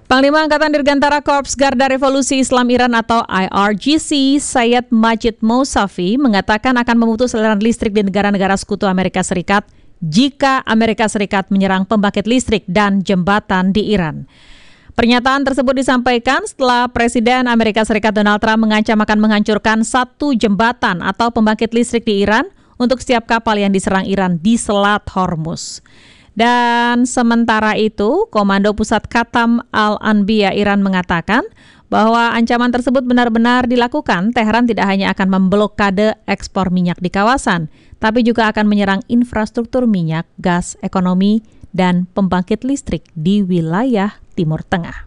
Panglima Angkatan Dirgantara Korps Garda Revolusi Islam Iran atau IRGC, Sayyid Majid Mousavi, mengatakan akan memutus aliran listrik di negara-negara sekutu Amerika Serikat jika Amerika Serikat menyerang pembangkit listrik dan jembatan di Iran. Pernyataan tersebut disampaikan setelah Presiden Amerika Serikat Donald Trump mengancam akan menghancurkan satu jembatan atau pembangkit listrik di Iran untuk setiap kapal yang diserang Iran di Selat Hormuz. Dan sementara itu, Komando Pusat Khatam Al-Anbiya Iran mengatakan bahwa ancaman tersebut benar-benar dilakukan. Teheran tidak hanya akan memblokade ekspor minyak di kawasan, tapi juga akan menyerang infrastruktur minyak, gas, ekonomi, dan pembangkit listrik di wilayah Timur Tengah.